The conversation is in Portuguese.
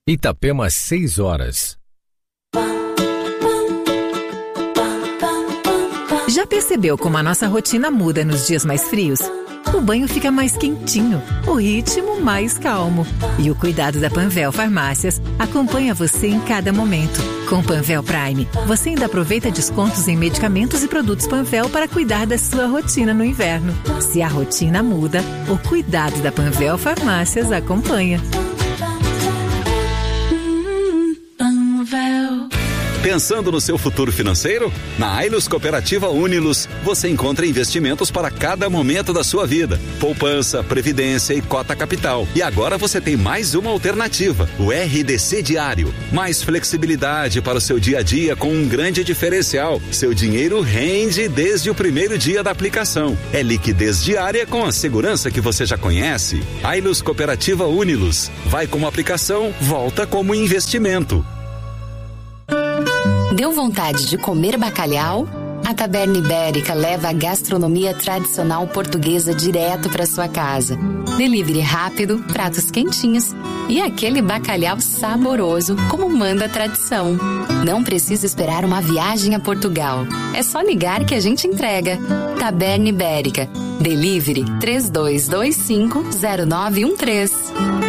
Itapema, 6 horas. Já percebeu como a nossa rotina muda nos dias mais frios? O banho fica mais quentinho, o ritmo mais calmo. E o cuidado da Panvel Farmácias acompanha você em cada momento. Com Panvel Prime, você ainda aproveita descontos em medicamentos e produtos Panvel para cuidar da sua rotina no inverno. Se a rotina muda, o cuidado da Panvel Farmácias acompanha. Pensando no seu futuro financeiro? Na Ailus Cooperativa Unilos, você encontra investimentos para cada momento da sua vida. Poupança, previdência e cota capital. E agora você tem mais uma alternativa, o RDC Diário. Mais flexibilidade para o seu dia a dia com um grande diferencial. Seu dinheiro rende desde o primeiro dia da aplicação. É liquidez diária com a segurança que você já conhece. Ailus Cooperativa Unilos. Vai como aplicação, volta como investimento. Deu vontade de comer bacalhau? A Taberna Ibérica leva a gastronomia tradicional portuguesa direto para sua casa. Delivery rápido, pratos quentinhos e aquele bacalhau saboroso como manda a tradição. Não precisa esperar uma viagem a Portugal. É só ligar que a gente entrega. Taberna Ibérica. Delivery 32250913.